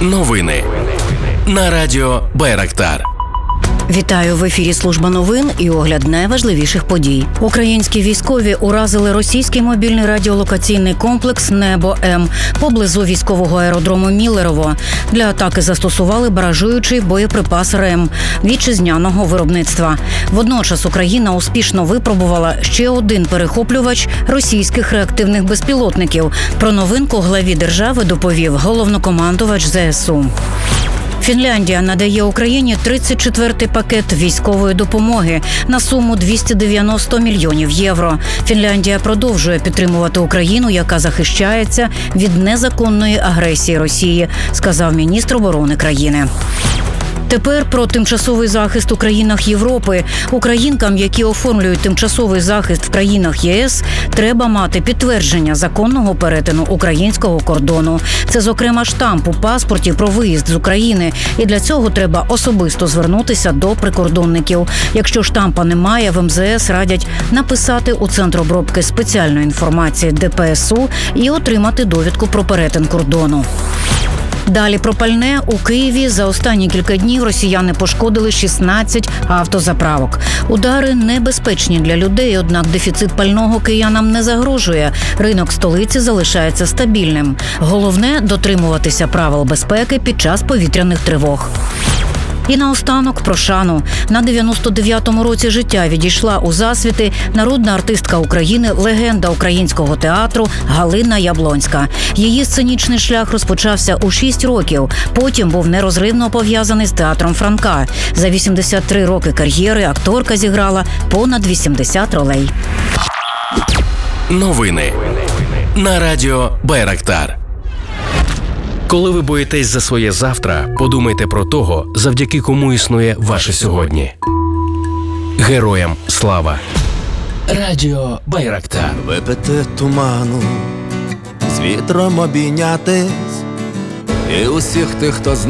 Новини на радіо Байрактар. Вітаю, в ефірі служба новин і огляд найважливіших подій. Українські військові уразили російський мобільний радіолокаційний комплекс «Небо-М» поблизу військового аеродрому Міллерово. Для атаки застосували баражуючий боєприпас РЕМ вітчизняного виробництва. Водночас Україна успішно випробувала ще один перехоплювач російських реактивних безпілотників. Про новинку главі держави доповів головнокомандувач ЗСУ. Фінляндія надає Україні 34-й пакет військової допомоги на суму 290 мільйонів євро. Фінляндія продовжує підтримувати Україну, яка захищається від незаконної агресії Росії, сказав міністр оборони країни. Тепер про тимчасовий захист у країнах Європи. Українкам, які оформлюють тимчасовий захист в країнах ЄС, треба мати підтвердження законного перетину українського кордону. Це, зокрема, штамп у паспорті про виїзд з України. І для цього треба особисто звернутися до прикордонників. Якщо штампа немає, в МЗС радять написати у Центр обробки спеціальної інформації ДПСУ і отримати довідку про перетин кордону. Далі про пальне. У Києві за останні кілька днів росіяни пошкодили 16 автозаправок. Удари небезпечні для людей, однак дефіцит пального киянам не загрожує. Ринок столиці залишається стабільним. Головне – дотримуватися правил безпеки під час повітряних тривог. І наостанок про Шану. На 99-му році життя відійшла у засвіти народна артистка України, легенда українського театру Галина Яблонська. Її сценічний шлях розпочався у 6 років. Потім був нерозривно пов'язаний з театром Франка. За 83 роки кар'єри акторка зіграла понад 80 ролей. Новини на радіо Байрактар. Коли ви боїтесь за своє завтра, подумайте про того, завдяки кому існує ваше сьогодні. Героям слава! Радіо Байрактар. Випити туману, з вітром обійнятись, і усіх тих, хто знає.